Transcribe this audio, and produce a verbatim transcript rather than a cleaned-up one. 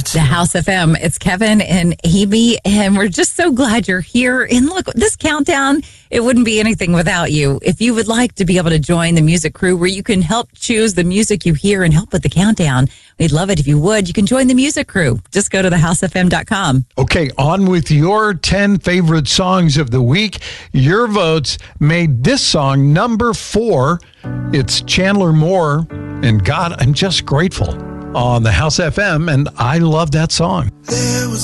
The House F M. It's Kevin and Amy, and we're just so glad you're here. And look, this countdown, it wouldn't be anything without you. If you would like to be able to join the music crew where you can help choose the music you hear and help with the countdown, we'd love it if you would. You can join the music crew. Just go to the house f m dot com. Okay, on with your ten favorite songs of the week. Your votes made this song number four. It's Chandler Moore, and God, I'm just grateful, on the House F M, and I love that song. There was